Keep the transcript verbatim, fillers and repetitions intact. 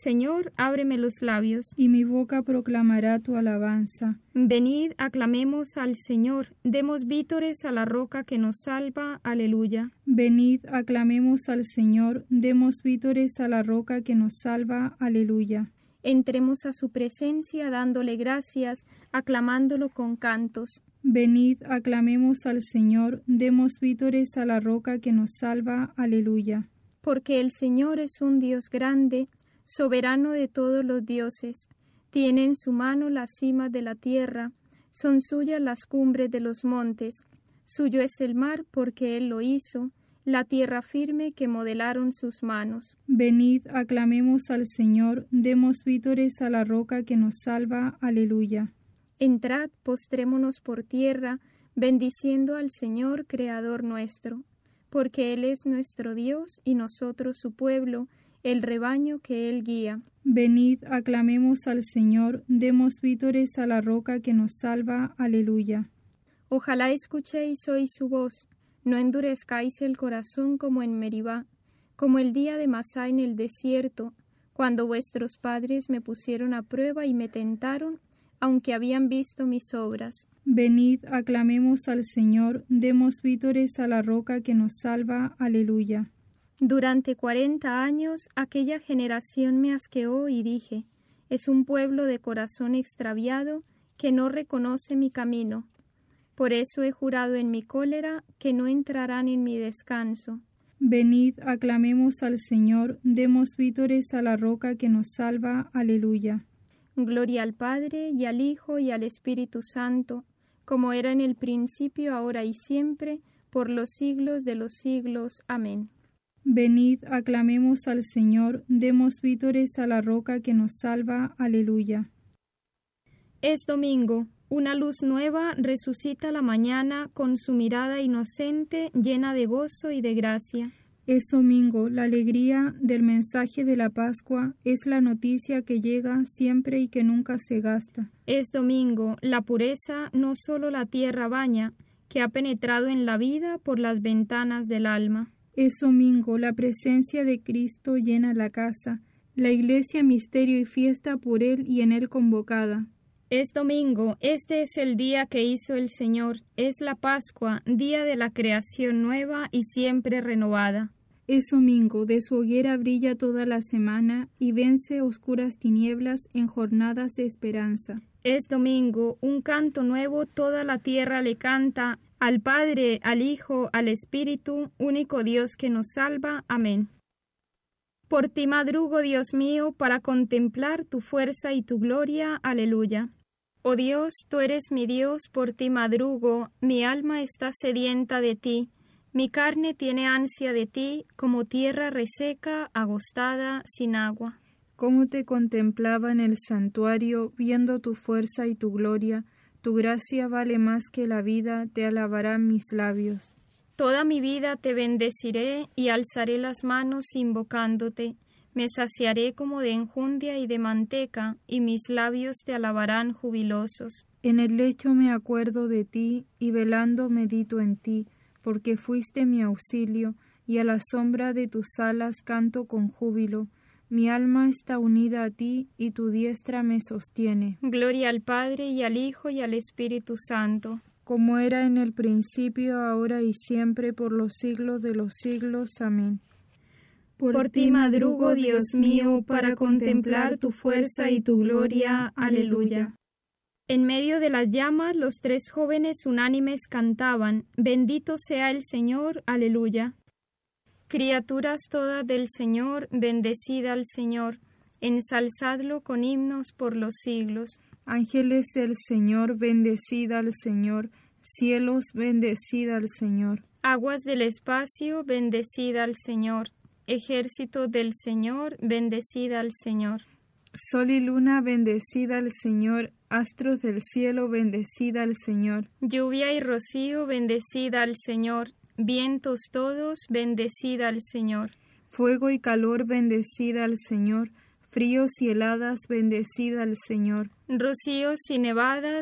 Señor, ábreme los labios, y mi boca proclamará tu alabanza. Venid, aclamemos al Señor, demos vítores a la roca que nos salva. Aleluya. Venid, aclamemos al Señor, demos vítores a la roca que nos salva. Aleluya. Entremos a su presencia dándole gracias, aclamándolo con cantos. Venid, aclamemos al Señor, demos vítores a la roca que nos salva. Aleluya. Porque el Señor es un Dios grande, soberano de todos los dioses. Tiene en su mano las cimas de la tierra, son suyas las cumbres de los montes. Suyo es el mar porque Él lo hizo, la tierra firme que modelaron sus manos. Venid, aclamemos al Señor, demos vítores a la roca que nos salva. Aleluya. Entrad, postrémonos por tierra, bendiciendo al Señor, Creador nuestro, porque Él es nuestro Dios y nosotros su pueblo, el rebaño que Él guía. Venid, aclamemos al Señor, demos vítores a la roca que nos salva. Aleluya. Ojalá escuchéis hoy su voz, no endurezcáis el corazón como en Meribá, como el día de Masá en el desierto, cuando vuestros padres me pusieron a prueba y me tentaron, aunque habían visto mis obras. Venid, aclamemos al Señor, demos vítores a la roca que nos salva. Aleluya. Durante cuarenta años aquella generación me asqueó y dije, es un pueblo de corazón extraviado que no reconoce mi camino. Por eso he jurado en mi cólera que no entrarán en mi descanso. Venid, aclamemos al Señor, demos vítores a la roca que nos salva. Aleluya. Gloria al Padre, y al Hijo, y al Espíritu Santo, como era en el principio, ahora y siempre, por los siglos de los siglos. Amén. Venid, aclamemos al Señor, demos vítores a la roca que nos salva. Aleluya. Es domingo, una luz nueva resucita la mañana con su mirada inocente, llena de gozo y de gracia. Es domingo, la alegría del mensaje de la Pascua es la noticia que llega siempre y que nunca se gasta. Es domingo, la pureza no solo la tierra baña, que ha penetrado en la vida por las ventanas del alma. Es domingo, la presencia de Cristo llena la casa, la iglesia misterio y fiesta por Él y en Él convocada. Es domingo, este es el día que hizo el Señor, es la Pascua, día de la creación nueva y siempre renovada. Es domingo, de su hoguera brilla toda la semana y vence oscuras tinieblas en jornadas de esperanza. Es domingo, un canto nuevo toda la tierra le canta, al Padre, al Hijo, al Espíritu, único Dios que nos salva. Amén. Por ti madrugo, Dios mío, para contemplar tu fuerza y tu gloria. Aleluya. Oh Dios, tú eres mi Dios, por ti madrugo, mi alma está sedienta de ti, mi carne tiene ansia de ti, como tierra reseca, agostada, sin agua. Cómo te contemplaba en el santuario, viendo tu fuerza y tu gloria, tu gracia vale más que la vida, te alabarán mis labios. Toda mi vida te bendeciré y alzaré las manos invocándote. Me saciaré como de enjundia y de manteca, y mis labios te alabarán jubilosos. En el lecho me acuerdo de ti, y velando medito en ti, porque fuiste mi auxilio, y a la sombra de tus alas canto con júbilo. Mi alma está unida a ti, y tu diestra me sostiene. Gloria al Padre, y al Hijo, y al Espíritu Santo. Como era en el principio, ahora y siempre, por los siglos de los siglos. Amén. Por, por ti madrugo, Dios mío, para contemplar tu fuerza y tu gloria. Aleluya. En medio de las llamas, los tres jóvenes unánimes cantaban, bendito sea el Señor. Aleluya. Criaturas todas del Señor, bendecid al Señor, ensalzadlo con himnos por los siglos. Ángeles del Señor, bendecid al Señor, cielos, bendecid al Señor. Aguas del espacio, bendecid al Señor, ejército del Señor, bendecid al Señor. Sol y luna, bendecid al Señor, astros del cielo, bendecid al Señor. Lluvia y rocío, bendecid al Señor, vientos todos, bendecid al Señor. Fuego y calor, bendecid al Señor, fríos y heladas, bendecid al Señor. Rocíos y nevadas,